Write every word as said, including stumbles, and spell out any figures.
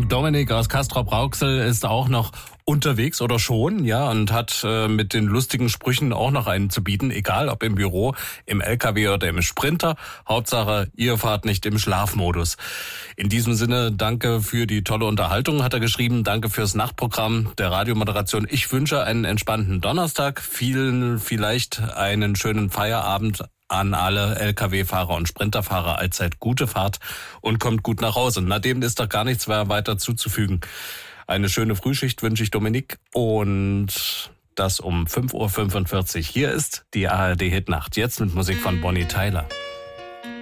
Dominik aus Castrop-Rauxel ist auch noch unterwegs oder schon, ja, und hat äh, mit den lustigen Sprüchen auch noch einen zu bieten, egal ob im Büro, im L K W oder im Sprinter. Hauptsache, ihr fahrt nicht im Schlafmodus. In diesem Sinne, danke für die tolle Unterhaltung, hat er geschrieben. Danke fürs Nachtprogramm der Radiomoderation. Ich wünsche einen entspannten Donnerstag, vielen vielleicht einen schönen Feierabend an alle L K W-Fahrer und Sprinterfahrer. Allzeit gute Fahrt und kommt gut nach Hause. Na, dem ist doch gar nichts mehr weiter zuzufügen. Eine schöne Frühschicht wünsche ich Dominik und das um fünf Uhr fünfundvierzig. Hier ist die A R D-Hitnacht, jetzt mit Musik von Bonnie Tyler.